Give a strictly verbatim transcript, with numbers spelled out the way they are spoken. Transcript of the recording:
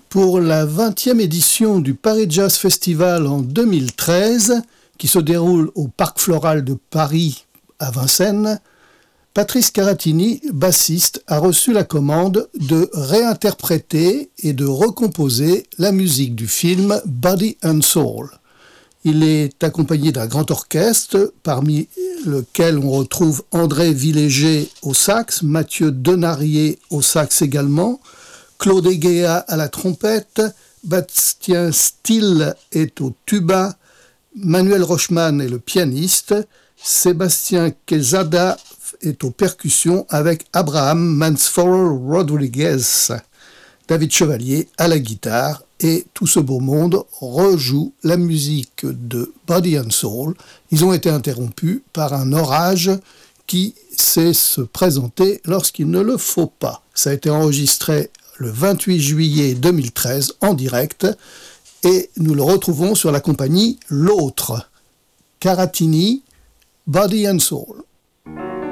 Pour la vingtième édition du Paris Jazz Festival en deux mille treize, qui se déroule au Parc Floral de Paris à Vincennes, Patrice Caratini, bassiste, a reçu la commande de réinterpréter et de recomposer la musique du film Body and Soul. Il est accompagné d'un grand orchestre, parmi lequel on retrouve André Villéger au sax, Mathieu Denarié au sax également, Claude Egea à la trompette, Bastien Still est au tuba, Manuel Rochman est le pianiste, Sébastien Quezada est aux percussions avec Abraham Mansforo Rodriguez, David Chevalier à la guitare, et tout ce beau monde rejoue la musique de Body and Soul. Ils ont été interrompus par un orage qui sait se présenter lorsqu'il ne le faut pas. Ça a été enregistré le vingt-huit juillet deux mille treize en direct et nous le retrouvons sur la compagnie L'Autre. Caratini, Body and Soul.